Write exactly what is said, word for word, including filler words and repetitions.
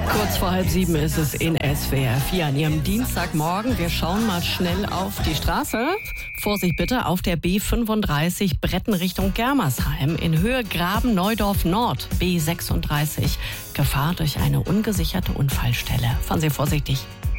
Kurz vor halb sieben ist es in S W R vier an Ihrem Dienstagmorgen. Wir schauen mal schnell auf die Straße. Vorsicht bitte auf der B fünfunddreißig Bretten Richtung Germersheim. In Höhe Graben-Neudorf Nord, B sechsunddreißig. Gefahr durch eine ungesicherte Unfallstelle. Fahren Sie vorsichtig.